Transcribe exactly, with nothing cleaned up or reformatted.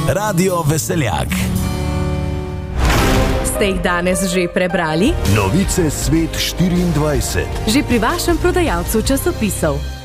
Radio Veseljak. Ste jih danes že prebrali? Novice Svet štiriindvajset. Že pri vašem prodajalcu časopisov.